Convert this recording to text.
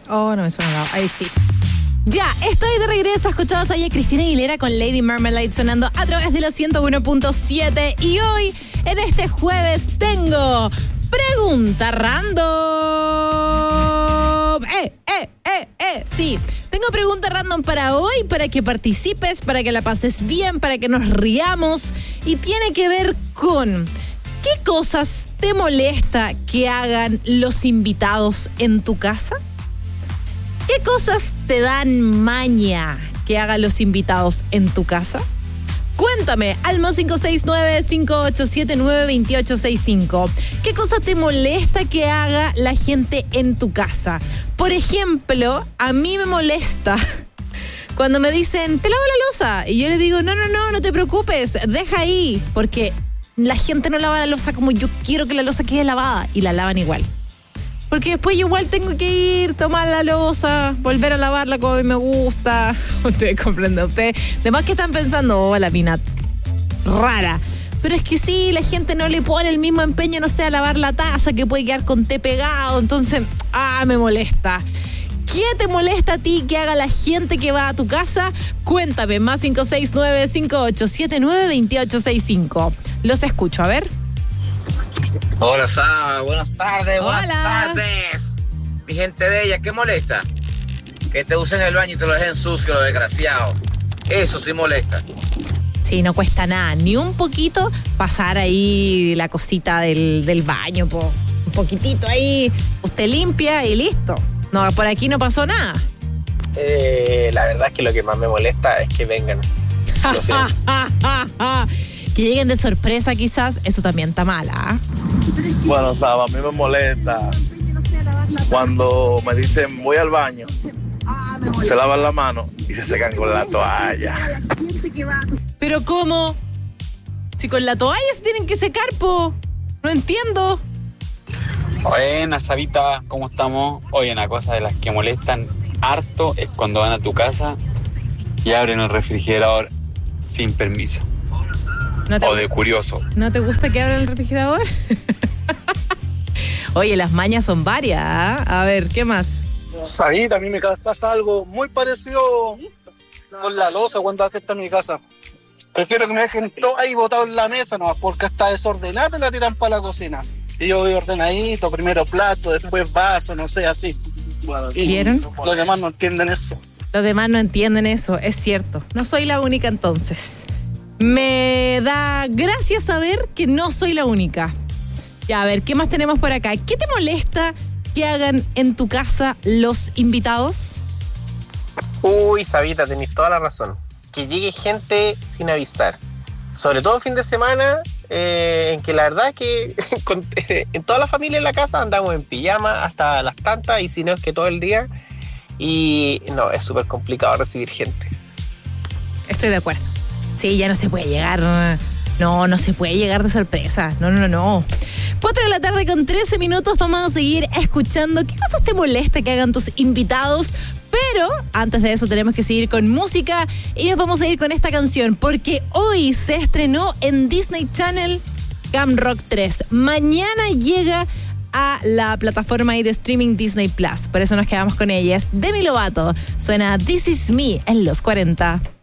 Oh, no me suena. Ahí sí. Ya, estoy de regreso. Escuchados ahí a Cristina Aguilera con Lady Marmalade sonando a través de los 101.7. Y hoy, en este jueves, tengo Pregunta Random. Sí, tengo Pregunta Random para hoy, para que participes, para que la pases bien, para que nos riamos. Y tiene que ver con... ¿qué cosas te molesta que hagan los invitados en tu casa? ¿Qué cosas te dan maña que hagan los invitados en tu casa? Cuéntame, al +569-5879-2865. ¿Qué cosa te molesta que haga la gente en tu casa? Por ejemplo, a mí me molesta cuando me dicen, ¿te lavo la loza? Y yo les digo, no te preocupes, deja ahí, porque la gente no lava la loza como yo quiero que la loza quede lavada, y la lavan igual. Porque después yo igual tengo que ir, tomar la loza, volver a lavarla como a mí me gusta. Ustedes comprenden, ustedes. Además que están pensando, oh, la mina rara. Pero es que sí, la gente no le pone el mismo empeño, no sé, a lavar la taza, que puede quedar con té pegado. Entonces, me molesta. ¿Qué te molesta a ti que haga la gente que va a tu casa? Cuéntame, +569-5879-2865. Los escucho, a ver. Hola, Saba, buenas tardes. Hola. Buenas tardes. Mi gente bella, ¿qué molesta? Que te usen el baño y te lo dejen sucio, lo desgraciado. Eso sí molesta. Sí, no cuesta nada, ni un poquito pasar ahí la cosita del baño, un poquitito ahí, usted limpia y listo. No, por aquí no pasó nada. La verdad es que lo que más me molesta es que vengan. Lo siento. Que lleguen de sorpresa quizás, eso también está mala. Bueno, Saba, a mí me molesta cuando me dicen voy al baño, se lavan la mano y se secan con la toalla. ¿Pero cómo? Si con la toalla se tienen que secar, po. No entiendo. Buenas, Sabita, ¿cómo estamos? Oye, una cosa de las que molestan harto es cuando van a tu casa y abren el refrigerador sin permiso. O de curioso. ¿No te gusta que abran el refrigerador? Oye, las mañas son varias, ¿eh? A ver, ¿qué más? Sabita, a mí me pasa algo muy parecido con la loza cuando está en mi casa. Prefiero que me dejen todo ahí botado en la mesa, no, porque está desordenado y la tiran para la cocina. Y yo voy ordenadito, primero plato, después vaso, no sé, así. ¿Vieron? Los demás no entienden eso. Los demás no entienden eso, es cierto. No soy la única entonces. Me da gracia saber que no soy la única. Ya, a ver, ¿qué más tenemos por acá? ¿Qué te molesta que hagan en tu casa los invitados? Uy, Sabita, tenés toda la razón. Que llegue gente sin avisar. Sobre todo fin de semana, en que la verdad es que en toda la familia en la casa andamos en pijama hasta las tantas, y si no es que todo el día. Y no, es súper complicado recibir gente. Estoy de acuerdo. Sí, ya no se puede llegar. No se puede llegar de sorpresa. No. 4:13 p.m. Vamos a seguir escuchando qué cosas te molesta que hagan tus invitados. Pero antes de eso tenemos que seguir con música y nos vamos a ir con esta canción porque hoy se estrenó en Disney Channel Camp Rock 3. Mañana llega a la plataforma de streaming Disney Plus. Por eso nos quedamos con ella. Es Demi Lovato. Suena This Is Me en los 40.